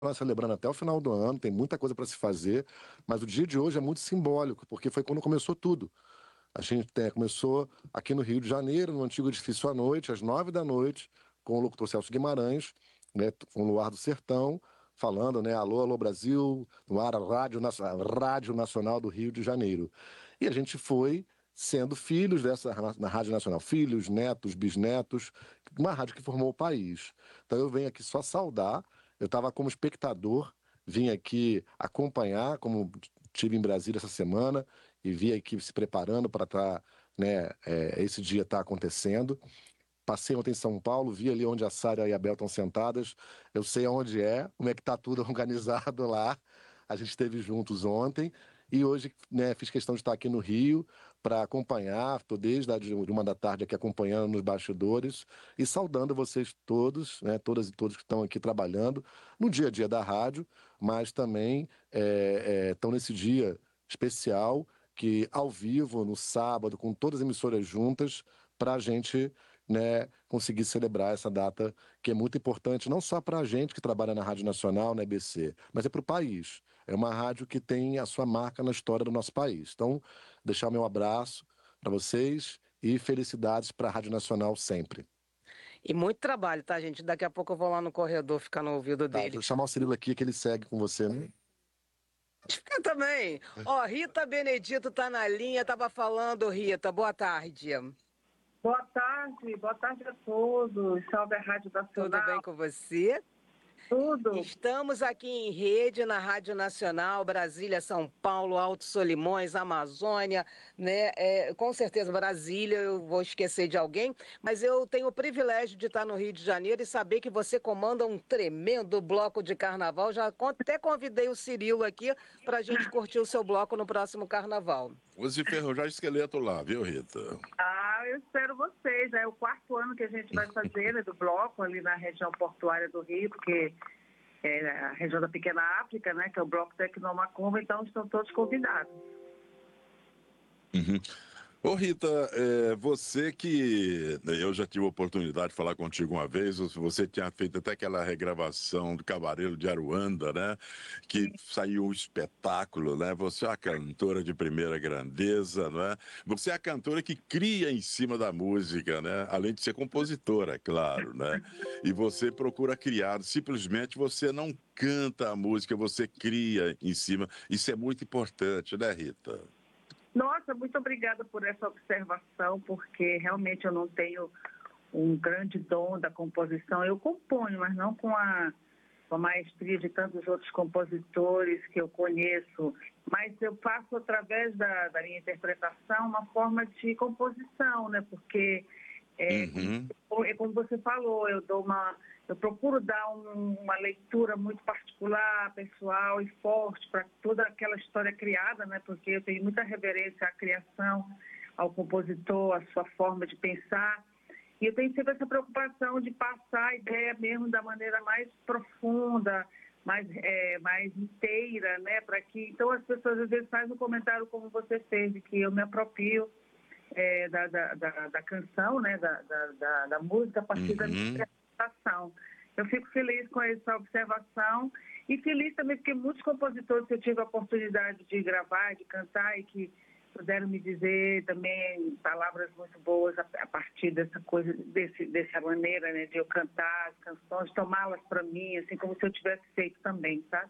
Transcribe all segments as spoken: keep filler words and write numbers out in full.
celebrando até o final do ano, tem muita coisa para se fazer, mas o dia de hoje é muito simbólico, porque foi quando começou tudo. A gente é, começou aqui no Rio de Janeiro, no antigo edifício à noite, às nove da noite, com o locutor Celso Guimarães, né, com o Luar do Sertão, falando, né, alô, alô Brasil, no ar, a Rádio, Nacio- Rádio Nacional do Rio de Janeiro. E a gente foi sendo filhos dessa na Rádio Nacional, filhos, netos, bisnetos, uma rádio que formou o país. Então eu venho aqui só saudar, eu estava como espectador, vim aqui acompanhar, como estive em Brasília essa semana, e vi a equipe se preparando para estar, né, é, esse dia está acontecendo. Passei ontem em São Paulo, vi ali onde a Sara e a Bel estão sentadas. Eu sei aonde é, como é que está tudo organizado lá. A gente esteve juntos ontem e hoje, né, fiz questão de estar aqui no Rio para acompanhar. Estou desde a de uma da tarde aqui acompanhando nos bastidores e saudando vocês todos, né, todas e todos que estão aqui trabalhando no dia a dia da rádio, mas também é, é, estão nesse dia especial que ao vivo, no sábado, com todas as emissoras juntas, para a gente, né, conseguir celebrar essa data que é muito importante, não só para a gente que trabalha na Rádio Nacional, na E B C, mas é para o país. É uma rádio que tem a sua marca na história do nosso país. Então, deixar o meu abraço para vocês e felicidades para a Rádio Nacional sempre. E muito trabalho, tá, gente? Daqui a pouco eu vou lá no corredor ficar no ouvido Tá, dele. vou chamar o Cirilo aqui que ele segue com você, né? Fica também. Ó, Rita Benedito tá na linha, tava falando, Rita, boa tarde. Boa tarde, boa tarde a todos. Salve a Rádio Tudo bem Nacional. com você? Tudo. Estamos aqui em rede na Rádio Nacional, Brasília, São Paulo, Alto Solimões, Amazônia, né? É, com certeza Brasília, eu vou esquecer de alguém, mas eu tenho o privilégio de estar no Rio de Janeiro e saber que você comanda um tremendo bloco de carnaval. Já con- até convidei o Cirilo aqui para a gente curtir o seu bloco no próximo carnaval. Use ferrojar esqueleto lá, viu, Rita? Ah, eu espero vocês. É o quarto ano que a gente vai fazer, né, do bloco ali na região portuária do Rio, porque é a região da Pequena África, né, que é o bloco Tecnomacumba, então estão todos convidados. Uhum. Ô Rita, é, você que eu já tive a oportunidade de falar contigo uma vez, você tinha feito até aquela regravação do Cavareiro de Aruanda, né? Que saiu um espetáculo, né? Você é uma cantora de primeira grandeza, não é? Você é a cantora que cria em cima da música, né? Além de ser compositora, é claro, né? E você procura criar, simplesmente você não canta a música, você cria em cima. Isso é muito importante, né, Rita? Nossa, muito obrigada por essa observação, porque realmente eu não tenho um grande dom da composição. Eu componho, mas não com a, com a maestria de tantos outros compositores que eu conheço. Mas eu faço, através da, da minha interpretação, uma forma de composição, né? Porque, é, Uhum. como, é como você falou, eu dou uma... Eu procuro dar um, uma leitura muito particular, pessoal e forte para toda aquela história criada, né? Porque eu tenho muita reverência à criação, ao compositor, à sua forma de pensar. E eu tenho sempre essa preocupação de passar a ideia mesmo da maneira mais profunda, mais, é, mais inteira, né? Para que, então, as pessoas às vezes fazem um comentário como você fez, de que eu me aproprio é, da, da, da, da canção, né? Da, da, da, da música a partir Uhum. da minha interpretação. Eu fico feliz com essa observação e feliz também porque muitos compositores que eu tive a oportunidade de gravar, de cantar e que puderam me dizer também palavras muito boas a, a partir dessa coisa, desse, dessa maneira, né, de eu cantar as canções, tomá-las para mim, assim como se eu tivesse feito também, sabe?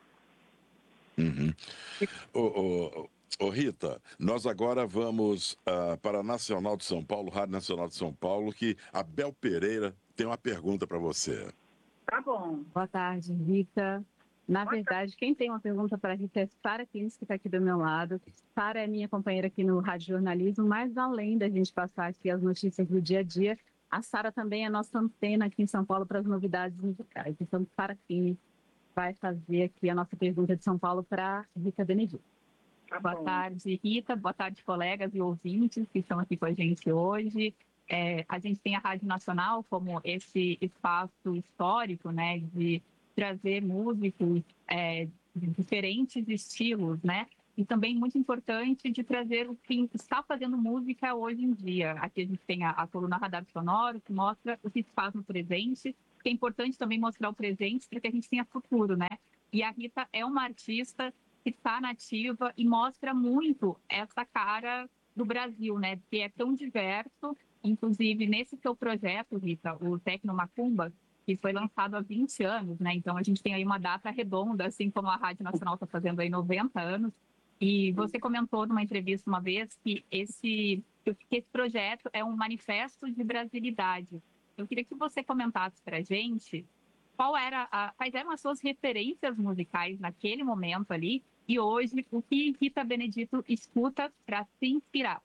Uhum. Ô, ô, ô, Rita, nós agora vamos ah, para a Nacional de São Paulo, Rádio Nacional de São Paulo, que a Bel Pereira tem uma pergunta para você. Tá bom. Boa tarde, Rita. Na Boa verdade, quem tem uma pergunta para a Rita é Sara Pires, que está aqui do meu lado. Sara é minha companheira aqui no Rádio Jornalismo, mas além da gente passar aqui as notícias do dia a dia, a Sara também é nossa antena aqui em São Paulo para as novidades musicais. Então, Sara Pires vai fazer aqui a nossa pergunta de São Paulo para Rita Benedito. Tá Boa bom. tarde, Rita. Boa tarde, colegas e ouvintes que estão aqui com a gente hoje. É, a gente tem a Rádio Nacional como esse espaço histórico, né, de trazer músicos é, de diferentes estilos, né, e também muito importante de trazer o que está fazendo música hoje em dia. Aqui a gente tem a, a coluna Radar Sonoro, que mostra o que se faz no presente porque é importante também mostrar o presente para que a gente tenha futuro, né? E a Rita é uma artista que está nativa e mostra muito essa cara do Brasil, né? Que é tão diverso. Inclusive, nesse seu projeto, Rita, o Tecno Macumba, que foi lançado há vinte anos, né? Então, a gente tem aí uma data redonda, assim como a Rádio Nacional está fazendo aí noventa anos. E você comentou numa entrevista uma vez que esse, que esse projeto é um manifesto de brasilidade. Eu queria que você comentasse para a gente qual era a, quais eram as suas referências musicais naquele momento ali e hoje o que Rita Benedito escuta para se inspirar.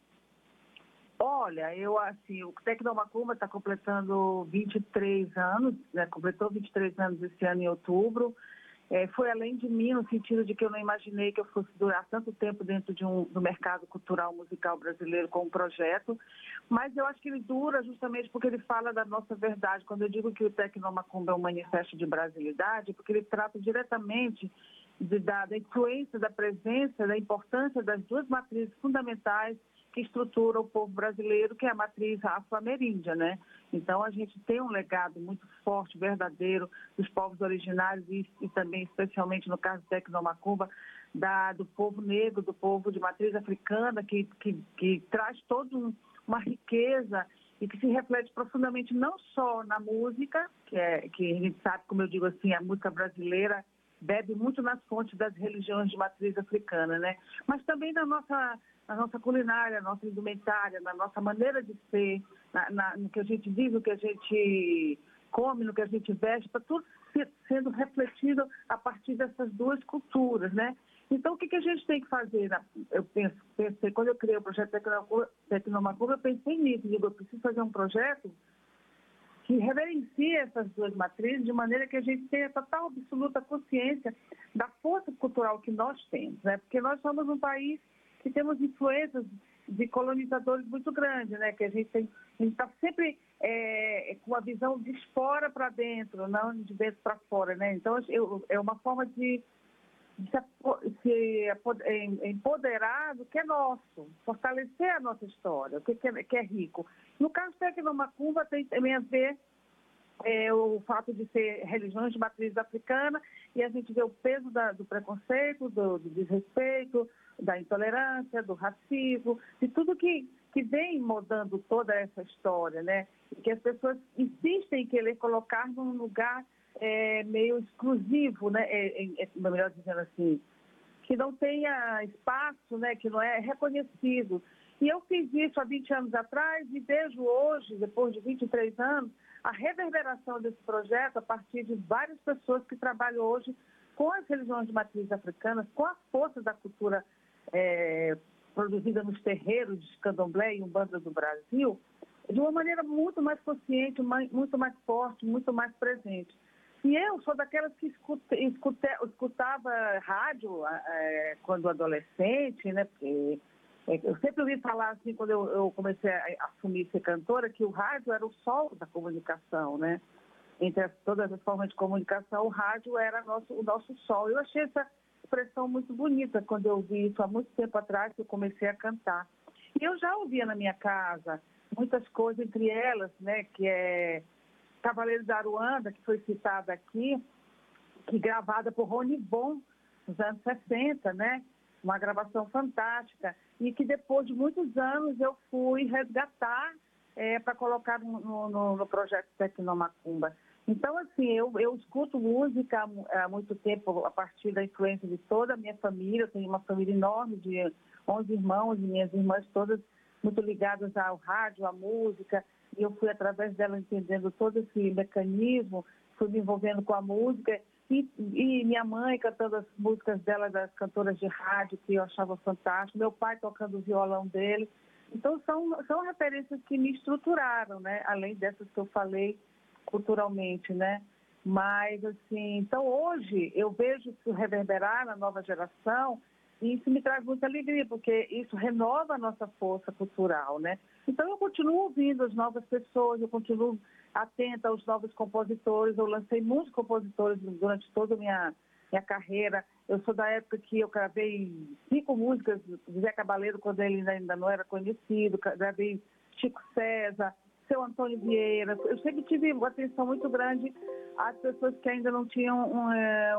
Olha, eu assim, o Tecno Macumba está completando vinte e três anos, né? Completou vinte e três anos esse ano em outubro. É, foi além de mim, no sentido de que eu não imaginei que eu fosse durar tanto tempo dentro de um, do mercado cultural musical brasileiro com um projeto, mas eu acho que ele dura justamente porque ele fala da nossa verdade. Quando eu digo que o Tecno Macumba é um manifesto de brasilidade, porque ele trata diretamente de, da, da influência, da presença, da importância das duas matrizes fundamentais que estrutura o povo brasileiro, que é a matriz afro-ameríndia, né? Então, a gente tem um legado muito forte, verdadeiro, dos povos originários e, e também, especialmente no caso do Tecno Macumba, da, do povo negro, do povo de matriz africana, que, que, que traz toda um, uma riqueza e que se reflete profundamente não só na música, que, é, que a gente sabe, como eu digo assim, a música brasileira bebe muito nas fontes das religiões de matriz africana, né? Mas também na nossa... na nossa culinária, na nossa indumentária, na nossa maneira de ser, na, na, no que a gente vive, no que a gente come, no que a gente veste, está tudo sendo refletido a partir dessas duas culturas, né? Então, o que, que a gente tem que fazer? Eu penso, pensei, quando eu criei o projeto Tecno Macumba, eu pensei nisso, digo, eu preciso fazer um projeto que reverencie essas duas matrizes de maneira que a gente tenha total, absoluta consciência da força cultural que nós temos, né? Porque nós somos um país que temos influências de colonizadores muito grandes, né? Que a gente tem, a gente está sempre é, com a visão de fora para dentro, não de dentro para fora, né? Então, eu, é uma forma de, de se empoderar do que é nosso, fortalecer a nossa história, o que é, que é rico. No caso do Tecno Macumba, tem também a ver É, o fato de ser religiões de matriz africana, e a gente vê o peso da, do preconceito, do, do desrespeito, da intolerância, do racismo, de tudo que, que vem mudando toda essa história, né? E que as pessoas insistem em querer colocar num lugar é, meio exclusivo, né? É, é, melhor dizendo assim, que não tenha espaço, né? Que não é reconhecido. E eu fiz isso há vinte anos atrás e vejo hoje, depois de vinte e três anos, a reverberação desse projeto a partir de várias pessoas que trabalham hoje com as religiões de matriz africanas, com a força da cultura é, produzida nos terreiros de candomblé e umbanda do Brasil, de uma maneira muito mais consciente, muito mais forte, muito mais presente. E eu sou daquelas que escute, escute, escutava rádio é, quando adolescente, né? Porque eu sempre ouvi falar, assim, quando eu, eu comecei a assumir ser cantora, que o rádio era o sol da comunicação, né? Entre as, todas as formas de comunicação, o rádio era nosso, o nosso sol. Eu achei essa expressão muito bonita quando eu ouvi isso há muito tempo atrás, que eu comecei a cantar. E eu já ouvia na minha casa muitas coisas, entre elas, né, que é Cavaleiro da Aruanda, que foi citada aqui, que gravada por Rony Von, nos anos sessenta, né? Uma gravação fantástica, e que depois de muitos anos eu fui resgatar é, para colocar no, no, no projeto Tecno Macumba. Então, assim, eu, eu escuto música há, há muito tempo, a partir da influência de toda a minha família. Eu tenho uma família enorme de onze irmãos, e minhas irmãs todas muito ligadas ao rádio, à música, e eu fui, através dela, entendendo todo esse mecanismo, fui me envolvendo com a música. E, e minha mãe cantando as músicas dela, das cantoras de rádio, que eu achava fantástico, meu pai tocando o violão dele. Então, são, são referências que me estruturaram, né? Além dessas que eu falei culturalmente, né? Mas, assim, então hoje eu vejo isso reverberar na nova geração e isso me traz muita alegria, porque isso renova a nossa força cultural, né? Então, eu continuo ouvindo as novas pessoas, eu continuo atenta aos novos compositores. Eu lancei muitos compositores durante toda a minha, minha carreira. Eu sou da época que eu gravei cinco músicas de Zé Cabaleiro, quando ele ainda não era conhecido, gravei Chico César, seu Antônio Vieira. Eu sempre tive uma atenção muito grande às pessoas que ainda não tinham um, é,